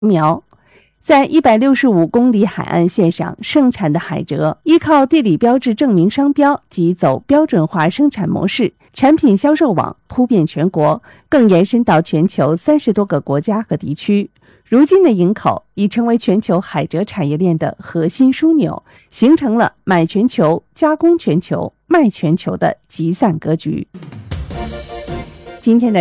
苗。在165公里海岸线上盛产的海蜇，依靠地理标志证明商标及走标准化生产模式，产品销售网铺遍全国，更延伸到全球30多个国家和地区。如今的营口已成为全球海蜇产业链的核心枢纽，形成了买全球、加工全球、卖全球的集散格局。今天的